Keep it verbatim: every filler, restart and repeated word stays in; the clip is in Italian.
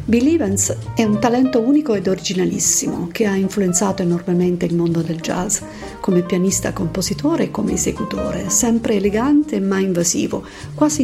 Bill Evans è un talento unico ed originalissimo che ha influenzato enormemente il mondo del jazz, come pianista, compositore e come esecutore, sempre elegante ma invasivo, quasi